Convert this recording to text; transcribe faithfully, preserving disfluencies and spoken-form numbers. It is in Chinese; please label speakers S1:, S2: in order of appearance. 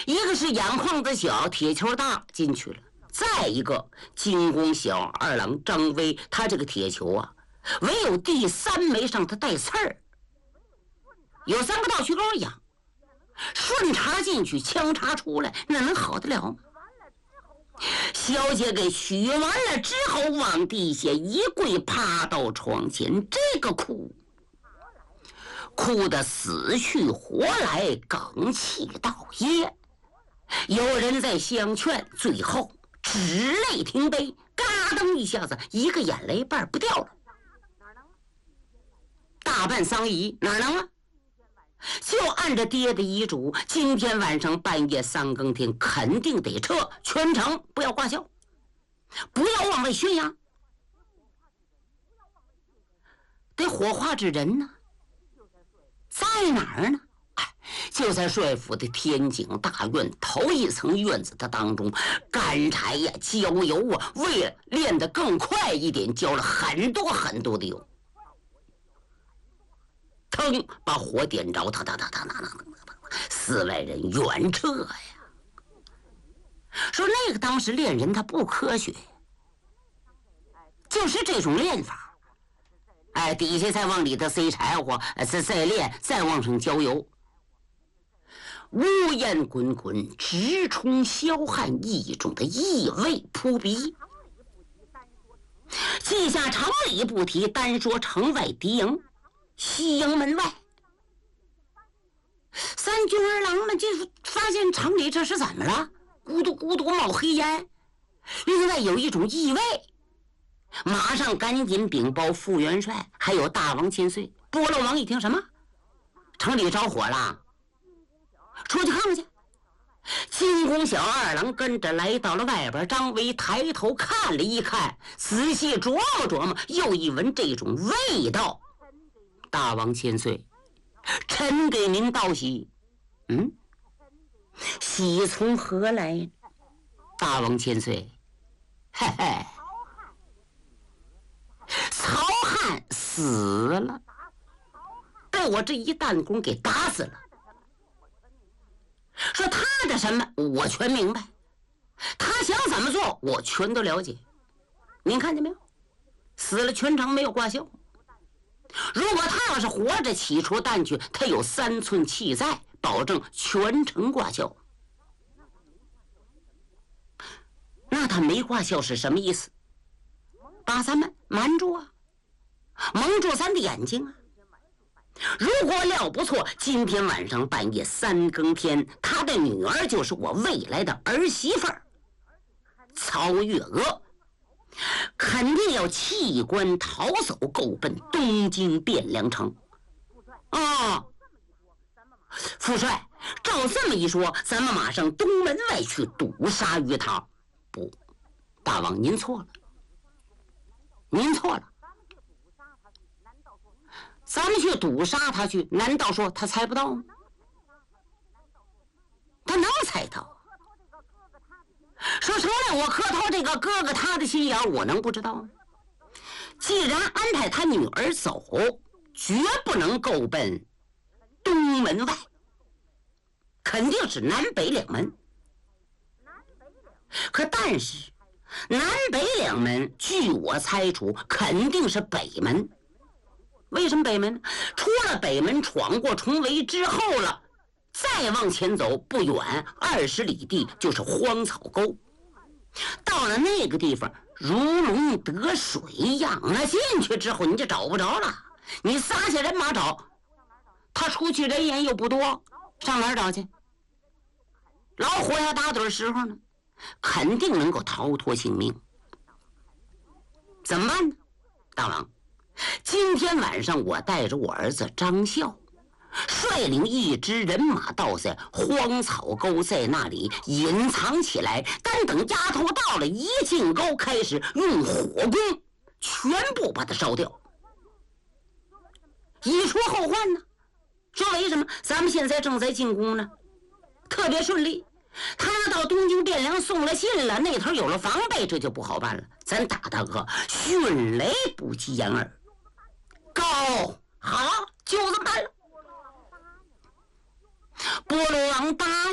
S1: 一个是眼眶子小，铁球大，进去了。再一个，金弓小，二郎张威，他这个铁球啊，唯有第三枚上他带刺儿，有三个倒曲钩一样，顺插进去，枪插出来，那能好得了吗？小姐给取完了之后，往地下一跪，趴到床前，这个哭，哭得死去活来，哽气倒噎。有人在相劝，最后止泪停杯，嘎噔一下子，一个眼泪瓣不掉了。大办丧仪哪能啊？就按着爹的遗嘱，今天晚上半夜三更天肯定得撤，全程不要挂孝，不要往外宣扬，得火化之人呢，在哪儿呢？就在帅府的天井大院头一层院子的当中，干柴呀、焦油啊，为了炼得更快一点，浇了很多很多的油，腾把火点着，哒哒哒哒哒哒，四外人远撤呀。说那个当时炼人他不科学，就是这种炼法，哎，底下再往里头塞柴火，再再炼，再往上浇油。乌烟滚滚，直冲霄汉，一种的异味扑鼻。记下城里不提，单说城外敌营，西营门外，三军儿郎们就发现城里这是怎么了？咕嘟咕嘟冒黑烟，另外有一种异味，马上赶紧禀报副元帅，还有大王千岁。波罗王一听，什么？城里着火了？出去看看去。金弓小二郎跟着来到了外边，张威抬头看了一看，仔细琢磨琢磨，又一闻这种味道。大王千岁，臣给您道喜。嗯，喜从何来？大王千岁，嘿嘿，曹汉死了，被我这一弹弓给打死了。说他的什么我全明白，他想怎么做我全都了解。您看见没有？死了全程没有挂孝。如果他要是活着起出弹去，他有三寸气在，保证全程挂孝。那他没挂孝是什么意思？把咱们瞒住啊，蒙住咱的眼睛啊。如果料不错，今天晚上半夜三更天，他的女儿就是我未来的儿媳妇儿曹月娥，肯定要弃官逃走，够奔东京汴梁城。啊，副帅，照这么一说，咱们马上东门外去堵杀于他。不，大王您错了，您错了。咱们去堵杀他去，难道说他猜不到吗？他能猜到？说成了我磕头这个哥哥他的心眼，我能不知道吗？既然安排他女儿走，绝不能够奔东门外，肯定是南北两门。可但是南北两门，据我猜出，肯定是北门。为什么北门？出了北门，闯过重围之后了，再往前走不远，二十里地就是荒草沟。到了那个地方，如龙得水一样，那进去之后你就找不着了。你撒下人马找，他出去人烟又不多，上哪儿找去？老虎要打盹时候呢，肯定能够逃脱性命。怎么办呢？大王，今天晚上我带着我儿子张孝，率领一支人马到在荒草沟，在那里隐藏起来，单等丫头到了，一进沟开始用火攻，全部把它烧掉，以除后患呢。说为什么？咱们现在正在进攻呢，特别顺利。他到东京汴梁送了信了，那头有了防备，这就不好办了。咱打他个迅雷不及掩耳。高，好，就这么办了。波罗王答